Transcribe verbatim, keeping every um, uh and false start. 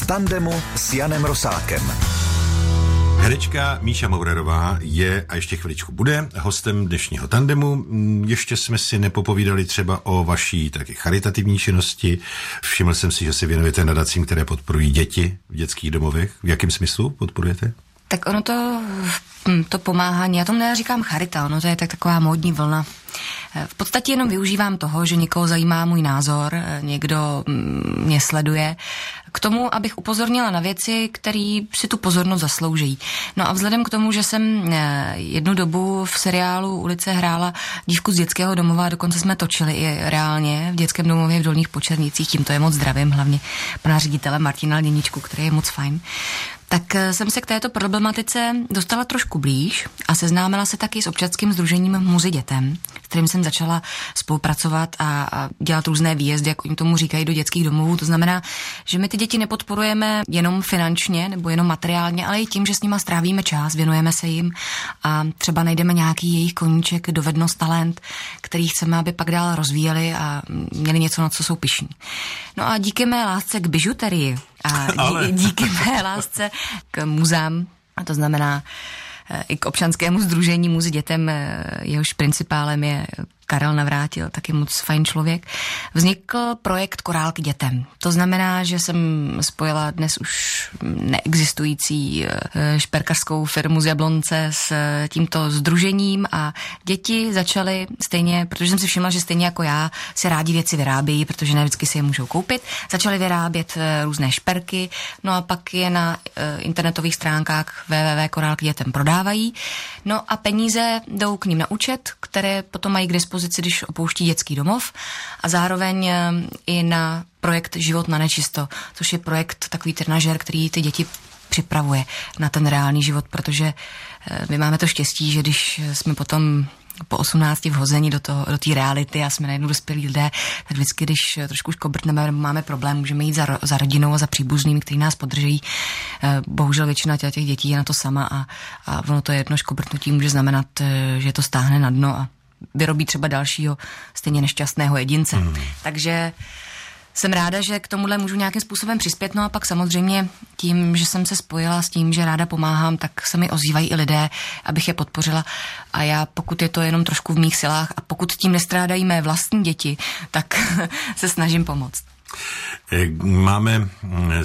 V tandemu s Janem Rosákem. Herečka Míša Maurerová je a ještě chviličku bude hostem dnešního tandemu. Ještě jsme si nepopovídali třeba o vaší taky charitativní činnosti. Všiml jsem si, že se věnujete nadacím, které podporují děti v dětských domovech. V jakém smyslu podporujete? Tak ono to, to pomáhání, já tomu neříkám charita, ono to je tak taková módní vlna. V podstatě jenom využívám toho, že někoho zajímá můj názor, někdo mě sleduje, k tomu, abych upozornila na věci, které si tu pozornost zaslouží. No a vzhledem k tomu, že jsem jednu dobu v seriálu Ulice hrála dívku z dětského domova, dokonce jsme točili i reálně v dětském domově v Dolních Počernicích, tímto je moc zdravím, hlavně pana ředitele Martina Lněničku, který je moc fajn. Tak jsem se k této problematice dostala trošku blíž a seznámila se taky s občanským sdružením Muzy dětem, s kterým jsem začala spolupracovat a, a dělat různé výjezdy, jak oni tomu říkají, do dětských domovů. To znamená, že my ty děti nepodporujeme jenom finančně nebo jenom materiálně, ale i tím, že s nima strávíme čas, věnujeme se jim a třeba najdeme nějaký jejich koníček, dovednost, talent, který chceme, aby pak dál rozvíjeli a měli něco, na co jsou pyšní. No a díky mé lásce k bižuterii a dí, díky mé lásce k muzám, a to znamená i k občanskému sdružení Muzy dětem, jehož principálem je Karel Navrátil, taky moc fajn člověk, vznikl projekt Korálky dětem. To znamená, že jsem spojila dnes už neexistující šperkařskou firmu z Jablonce s tímto sdružením a děti začaly stejně, protože jsem si všimla, že stejně jako já si rádi věci vyrábějí, protože ne vždycky si je můžou koupit, začaly vyrábět různé šperky, no a pak je na internetových stránkách w w w tečka korálky dětem prodávají. No a peníze jdou k ním na účet, které potom mají k dispozici, když opouští dětský domov a zároveň i na projekt Život na nečisto, což je projekt takový trenažér, který ty děti připravuje na ten reálný život, protože my máme to štěstí, že když jsme potom po osmnácti vhození do toho, do té reality a jsme najednou dospělí lidé, tak vždycky, když trošku škobrtneme nebo máme problém, můžeme jít za, za rodinou a za příbuznými, kteří nás podrží. Bohužel většina těch dětí je na to sama a, a ono to jedno škobrtnutí může znamenat, že to stáhne na dno a vyrobí třeba dalšího stejně nešťastného jedince. Hmm. Takže jsem ráda, že k tomuhle můžu nějakým způsobem přispět, no a pak samozřejmě tím, že jsem se spojila s tím, že ráda pomáhám, tak se mi ozývají i lidé, abych je podpořila a já, pokud je to jenom trošku v mých silách a pokud tím nestrádají mé vlastní děti, tak se snažím pomoct. Máme